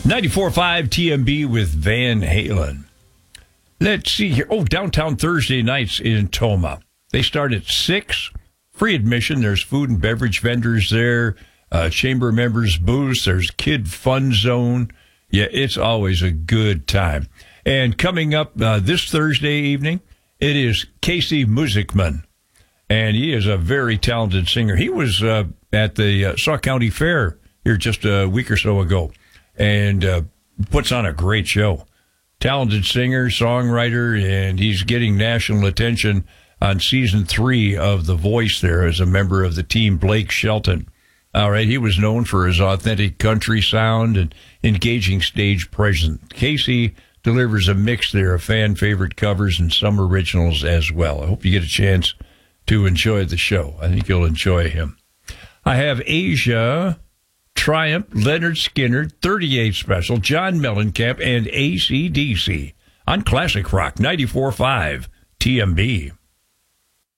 94.5 TMB with Van Halen. Let's see here. Oh, Downtown Thursday nights in Toma. They start at 6. Free admission. There's food and beverage vendors there. Chamber members' booths. There's Kid Fun Zone. Yeah, it's always a good time. And coming up this Thursday evening, it is Casey Musikman. And he is a very talented singer. He was at the Sauk County Fair here just a week or so ago and puts on a great show. Talented singer, songwriter, and he's getting national attention on season 3 of The Voice there as a member of the team Blake Shelton. All right, he was known for his authentic country sound and engaging stage presence. Casey delivers a mix there of fan-favorite covers and some originals as well. I hope you get a chance to enjoy the show. I think you'll enjoy him. I have Asia, Triumph, Leonard Skinner, 38 Special, John Mellencamp, and AC/DC on Classic Rock 94.5 TMB.